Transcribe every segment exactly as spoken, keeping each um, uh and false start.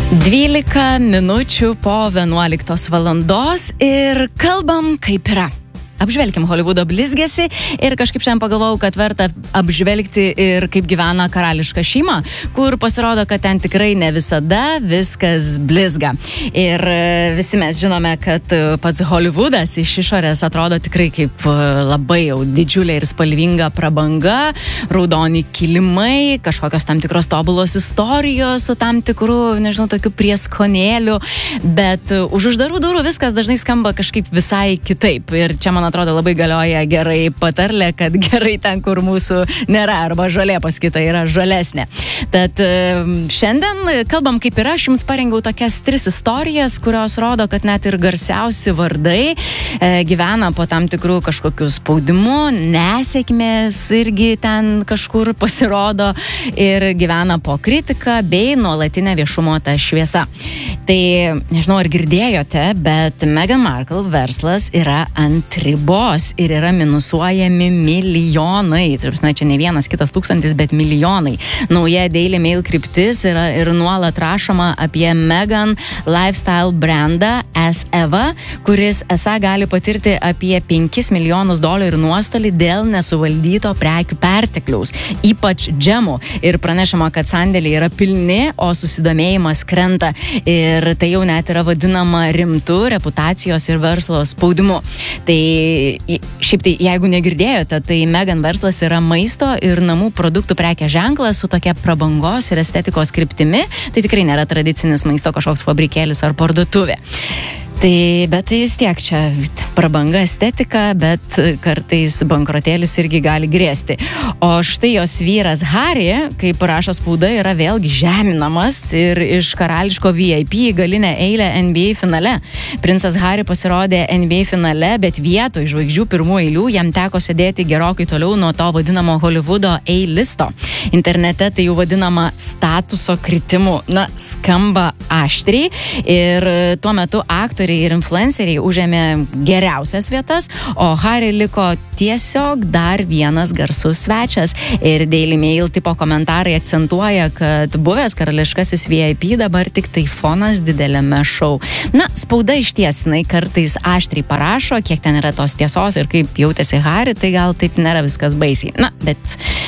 dvylika minučių po vienuoliktos valandos ir kalbam kaip yra. Apžvelkim Holivudo blizgesį ir kažkaip šiandien pagalvojau, kad verta apžvelgti ir kaip gyvena karališka šeima, kur pasirodo, kad ten tikrai ne visada viskas blizga. Ir visi mes žinome, kad pats Holivudas iš išorės atrodo tikrai kaip labai jau didžiulė ir spalvinga prabanga, raudoni kilimai, kažkokios tam tikros tobulos istorijos su tam tikru, nežinau, tokiu prieskonėliu, bet už uždarų durų viskas dažnai skamba kažkaip visai kitaip. Ir čia, man atrodo, labai galioja gerai patarlė, kad gerai ten, kur mūsų nėra, arba žolė pas kitą yra žalesnė. Tad šiandien kalbam kaip yra, aš jums parengiau tokias tris istorijas, kurios rodo, kad net ir garsiausi vardai e, gyvena po tam tikrų kažkokių spaudimų, nesėkmės irgi ten kažkur pasirodo ir gyvena po kritiką bei nuolatinę viešumo tą šviesą. Tai, nežinau, ar girdėjote, bet Meghan Markle verslas yra ant ribos ir yra minusuojami milijonai. Na, čia ne vienas kitas tūkstantis, bet milijonai. Nauja Daily Mail kryptis yra ir nuolat rašoma apie Meghan lifestyle brandą As Eva, kuris esą gali patirti apie penkis milijonus dolerių nuostolį dėl nesuvaldyto prekių pertekliaus, ypač džemų. Ir pranešama, kad sandėliai yra pilni, o susidomėjimas krenta. Ir tai jau net yra vadinama rimtu reputacijos ir verslo spaudimu. Tai šiaip tai, jeigu negirdėjote, tai Meghan verslas yra maisto ir namų produktų prekės ženklas su tokia prabangos ir estetikos kryptimi. Tai tikrai nėra tradicinis maisto kažkoks fabrikėlis ar parduotuvė. Tai, bet tai vis tiek čia prabanga, estetika, bet kartais bankrotėlis irgi gali grėsti. O štai jos vyras Harry, kaip rašo spauda, yra vėlgi žeminamas ir iš karališko V I P į galinę eilę N B A finale. Princas Harry pasirodė N B A finale, bet vietoj žvaigždžių pirmų eilių jam teko sėdėti gerokai toliau nuo to vadinamo Holivudo A-listo. Internete tai jau vadinama statuso kritimu. Na, skamba aštriai ir tuo metu aktoriai ir influenceriai užėmė geriausias vietas, o Harry liko tiesiog dar vienas garsus svečias. Ir Daily Mail tipo komentarai akcentuoja, kad buvęs karališkasis V I P dabar tik tai fonas dideliame šou. Na, spauda ištiesinai kartais aštriai parašo, kiek ten yra tos tiesos ir kaip jautėsi Harry, tai gal taip nėra viskas baisiai. Na, bet,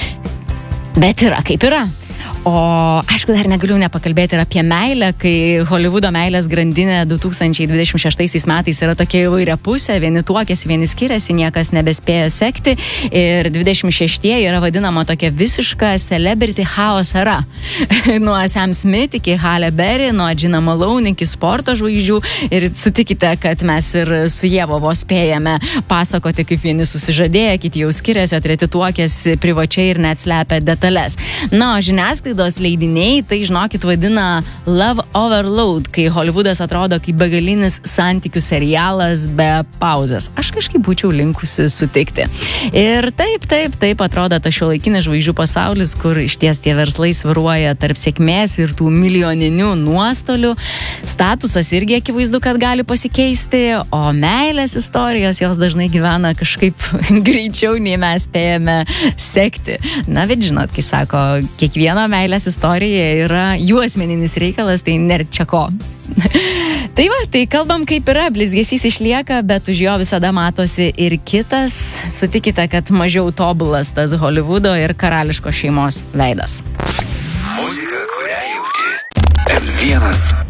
bet yra kaip yra. O aišku, dar negaliu nepakalbėti ir apie meilę, kai Holivudo meilės grandinė du tūkstančiai dvidešimt šeštaisiais metais yra tokia įvairia pusė, vieni tuokėsi, vieni skiriasi, niekas nebespėja sekti ir dvidešimt šeštieji yra vadinama tokia visiška celebrity chaos era. Nuo Sam Smith iki Halle Berry, nuo Gina Malone iki sporto žvaigždžių ir sutikite, kad mes ir su Ievo vos spėjame pasakoti, kaip vieni susižadėję, kiti jau skiriasi, o treti tuokėsi privačiai ir net slepia detalės. Na, o žiniasklaida leidiniai, tai žinokit vadina Love Overload, kai Holivudas atrodo kaip begalinis santykių serialas be pauzės. Aš kažkaip būčiau linkusi sutikti. Ir taip, taip, taip atrodo ta šiuolaikinis žvaigždžių pasaulis, kur išties tie verslai sviruoja tarp sėkmės ir tų milijoninių nuostolių. Statusas irgi akivaizdu, kad gali pasikeisti, o meilės istorijos jos dažnai gyvena kažkaip greičiau, nei mes spėjame sekti. Na, bet žinot, kai sako, kiekvieno meilės istorija yra jų asmeninis reikalas, tai nėra čia ko. Tai va, tai kalbam kaip yra, blizgesys išlieka, bet už jo visada matosi ir kitas. Sutikite, kad mažiau tobulas tas Holivudo ir karališkos šeimos veidas. Muzika, kurią jauti. M vienas